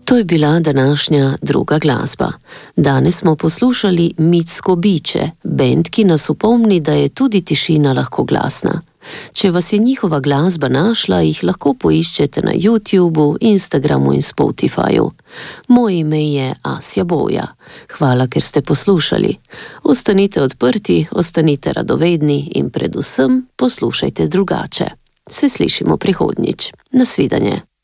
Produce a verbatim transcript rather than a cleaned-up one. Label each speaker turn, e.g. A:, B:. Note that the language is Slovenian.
A: To je bila današnja druga glasba. Danes smo poslušali Mitsko biče, bend, ki nas opomni, da je tudi tišina lahko glasna. Če vas je njihova glasba našla, jih lahko poiščete na YouTubu, Instagramu in Spotifyju. Moje ime je Asja Boja. Hvala, ker ste poslušali. Ostanite odprti, ostanite radovedni in predvsem poslušajte drugače. Se slišimo prihodnjič. Nasvidenje.